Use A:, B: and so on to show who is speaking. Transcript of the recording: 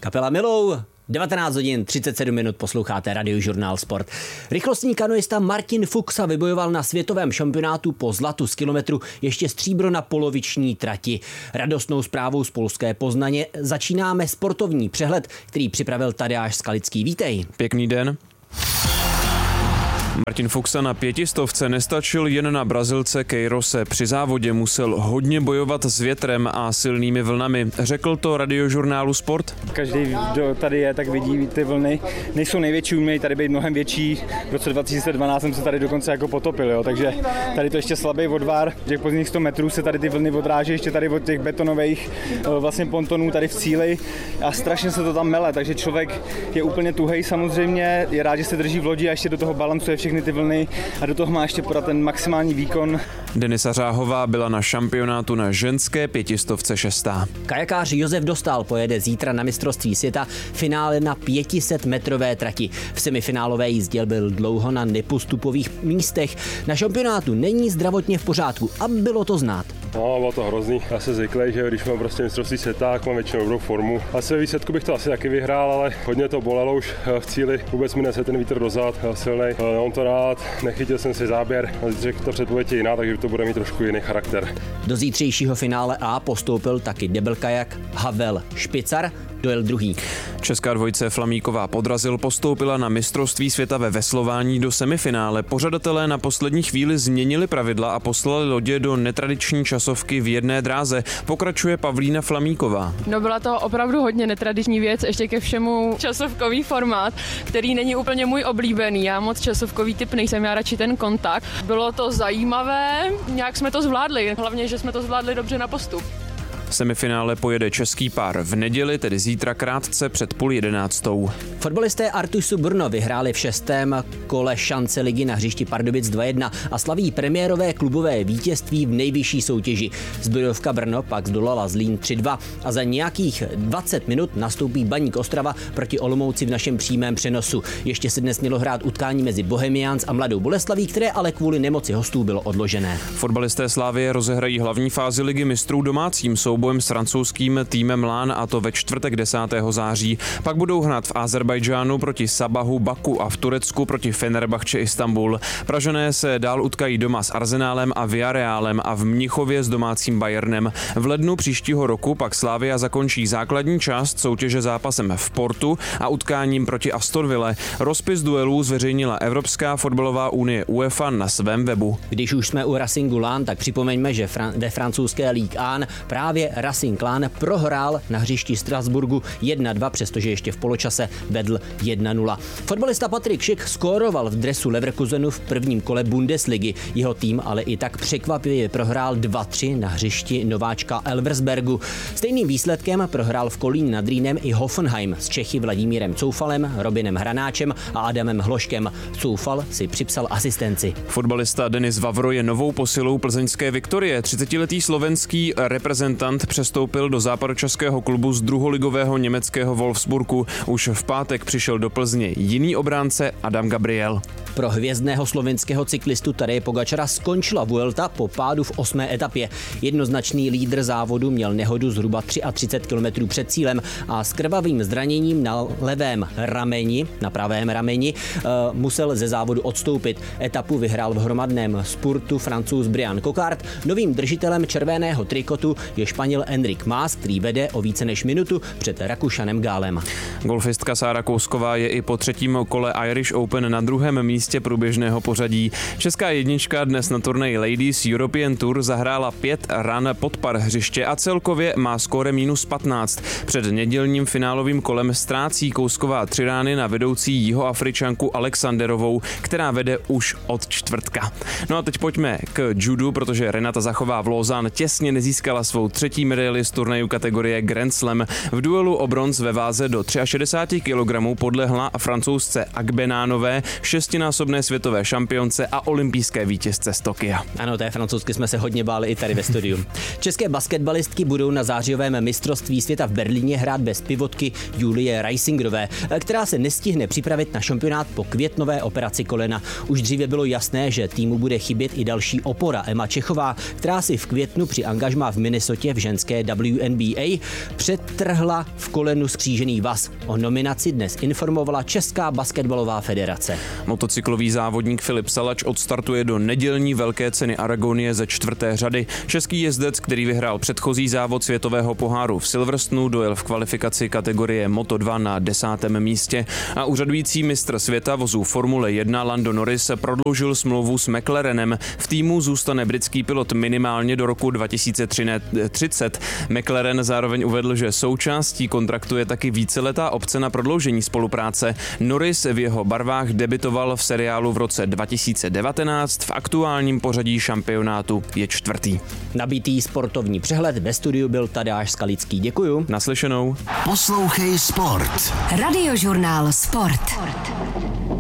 A: Kapela Milou, 19 hodin 37 minut, posloucháte Radiožurnál Sport. Rychlostní kanoista Martin Fuchsa vybojoval na světovém šampionátu po zlatu z kilometru ještě stříbro na poloviční trati. Radostnou zprávou z polské Poznaně začínáme sportovní přehled, který připravil Tadeáš Skalický. Vítej.
B: Pěkný den. Martin Fuchsa na 500 nestačil jen na Brazilce Queirose. Při závodě musel hodně bojovat s větrem a silnými vlnami. Řekl to Radiožurnálu Sport.
C: Každý, kdo tady je, tak vidí, ty vlny nejsou největší, umějí tady být mnohem větší. V roce 2012 jsem se tady dokonce jako potopil, jo. Takže tady to ještě slabý odvar. Těch pozdních 100 metrů se tady ty vlny odráží ještě tady od těch betonových vlastně pontonů tady v cíli a strašně se to tam mele, takže člověk je úplně tuhej samozřejmě, je rád, že se drží v lodi a ještě do toho balancuje všechny ty vlny a do toho má ještě podat ten maximální výkon.
B: Denisa Řáhová byla na šampionátu na ženské 500 šestá.
A: Kajakář Josef Dostál pojede zítra na mistrovství světa finále na 500 metrové trati. V semifinálové jízdě byl dlouho na nepostupových místech. Na šampionátu není zdravotně v pořádku a bylo to znát.
D: No, bylo to hrozný. Já se zvyklý, že když mám prostě mistrovství světa, tak mám většinou dobrou formu. Asi ve výsledku bych to asi taky vyhrál, ale hodně to bolelo už v cíli. Vůbec mi nese ten vítr dozad, silnej. Mám to rád, nechytil jsem si záběr. Zítřek to předpověď je jiná, takže to bude mít trošku jiný charakter.
A: Do zítřejšího finále A postoupil taky debelkajak Havel Špicar, dojel druhý.
B: Česká dvojice Flamíková Podrazil postoupila na mistrovství světa ve veslování do semifinále. Pořadatelé na poslední chvíli změnili pravidla a poslali lodě do netradiční časovky v jedné dráze. Pokračuje Pavlína Flamíková.
E: No, byla to opravdu hodně netradiční věc, ještě ke všemu časovkový formát, který není úplně můj oblíbený. Já moc časovkový typ nejsem, já radši ten kontakt. Bylo to zajímavé, nějak jsme to zvládli, hlavně, že jsme to zvládli dobře na postup.
B: V semifinále pojede český pár v neděli, tedy zítra krátce před 10:30.
A: Fotbalisté Artusu Brno vyhráli v 6. kole šance ligy na hřišti Pardubic 2-1 a slaví premiérové klubové vítězství v nejvyšší soutěži. Zbrojovka Brno pak zdolala Zlín 3-2 a za nějakých 20 minut nastoupí Baník Ostrava proti Olomouci v našem přímém přenosu. Ještě se dnes mělo hrát utkání mezi Bohemians a Mladou Boleslaví, které ale kvůli nemoci hostů bylo odložené.
B: Fotbalisté Slavie rozehrají hlavní fázi ligy mistrů domácím soubojem s francouzským týmem Lán, a to ve čtvrtek 10. září. Pak budou hrát v Azerbajdžánu proti Sabahu Baku a v Turecku proti Fenerbahče Istanbul. Pražané se dál utkají doma s Arsenálem a Villarrealem a v Mnichově s domácím Bayernem. V lednu příštího roku pak Slavia zakončí základní část soutěže zápasem v Portu a utkáním proti Aston Ville. Rozpis duelů zveřejnila Evropská fotbalová unie UEFA na svém webu.
A: Když už jsme u Racingu Lán, tak připomeňme, že ve francouzské Ligue 1 právě Racing Lán prohrál na hřišti Strasburgu 1-2, přestože ještě v poločase vedl 1-0. Fotbalista Patrik Schick skóroval v dresu Leverkusenu v prvním kole Bundesligy. Jeho tým ale i tak překvapivě prohrál 2-3 na hřišti nováčka Elversbergu. Stejným výsledkem prohrál v Kolíně nad Rýnem i Hoffenheim s Čechy Vladimírem Coufalem, Robinem Hranáčem a Adamem Hloškem. Coufal si připsal asistenci.
B: Fotbalista Denis Vavro je novou posilou plzeňské Viktorie. 30letý slovenský reprezentant přestoupil do západočeského klubu z druholigového německého Wolfsburgu. Už v pátek přišel do Plzně jiný obránce Adam Gabriel.
A: Pro hvězdného slovinského cyklistu Tadeje Pogačara skončila Vuelta po pádu v 8. etapě. Jednoznačný lídr závodu měl nehodu zhruba 33 km před cílem a s krvavým zraněním na levém rameni, na pravém rameni, musel ze závodu odstoupit. Etapu vyhrál v hromadném spurtu Francouz Brian Coquard. Novým držitelem červeného trikotu je Španěl Enric Mas, který vede o více než minutu před Rakušanem Gálem.
B: Golfistka Sára Kousková je i po třetím kole Irish Open na druhém místě průběžného pořadí. Česká jednička dnes na turnaji Ladies European Tour zahrála 5 ran pod par hřiště a celkově má skóre -15. Před nedělním finálovým kolem ztrácí Kousková 3 rány na vedoucí Jihoafričanku Alexanderovou, která vede už od čtvrtka. No a teď pojďme k judu, protože Renata Zachová v Lausanne těsně nezískala svou 3. medaili z turnaju kategorie Grand Slam. V duelu o bronz ve váze do 63 kg podlehla francouzce Agbenánové, 6násobné světové šampionce a olympijské vítězce z Tokia.
A: Ano, té francouzsky jsme se hodně báli i tady ve studiu. České basketbalistky budou na zářijovém mistrovství světa v Berlíně hrát bez pivotky Julie Reisingerové, která se nestihne připravit na šampionát po květnové operaci kolena. Už dříve bylo jasné, že týmu bude chybět i další opora Emma Čechová, která si v květnu při angažmá v Minnesotě v ženské WNBA přetrhla v kolenu skřížený vaz. O nominaci dnes informovala Česká basketbalová federace.
B: Motocyklový závodník Filip Salač odstartuje do nedělní velké ceny Aragonie ze 4. řady. Český jezdec, který vyhrál předchozí závod světového poháru v Silverstonu, dojel v kvalifikaci kategorie Moto2 na 10. místě a úřadující mistr světa vozů Formule 1 Lando Norris prodloužil smlouvu s McLarenem. V týmu zůstane britský pilot minimálně do roku 2030. McLaren zároveň uvedl, že součástí kontraktu je taky víceletá opce na prodloužení spolupráce. Norris v jeho barvách debitoval v seriálu v roce 2019, v aktuálním pořadí šampionátu je 4.
A: Nabitý sportovní přehled, ve studiu byl Tadeáš Skalický. Děkuju.
B: Naslyšenou.
F: Poslouchej Sport.
G: Radiožurnál Sport.